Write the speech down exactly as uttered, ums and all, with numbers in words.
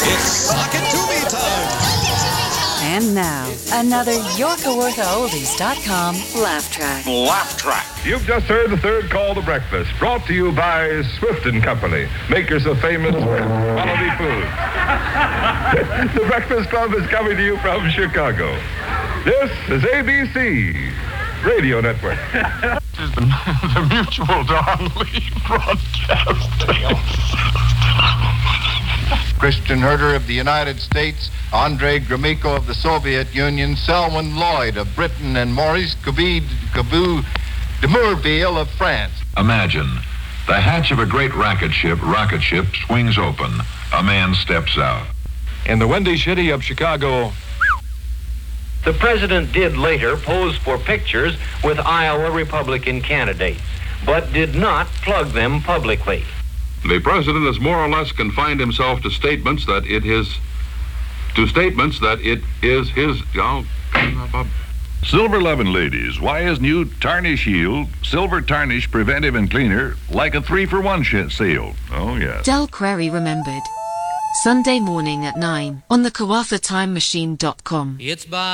It's Sock It To Me time. And now, another Yorkawortha Oldies dot com laugh track. Laugh track. You've just heard the third call to breakfast, brought to you by Swift and Company, makers of famous quality food. The Breakfast Club is coming to you from Chicago. This is A B C Radio Network. This is the, the Mutual Don Lee Broadcasting. Christian Herter of the United States, Andrei Gromyko of the Soviet Union, Selwyn Lloyd of Britain, and Maurice Cabu de Mourville of France. Imagine the hatch of a great rocket ship, rocket ship swings open. A man steps out. In the windy city of Chicago, the president did later pose for pictures with Iowa Republican candidates, but did not plug them publicly. The president has more or less confined himself to statements that it is, to statements that it is his, oh, Silver Lovin' ladies, why is new Tarnish Yield Silver Tarnish Preventive and Cleaner like a three-for-one sh- sale? Oh, yes. Del Query remembered. Sunday morning at nine on the Kawafa Time Machine dot com. It's by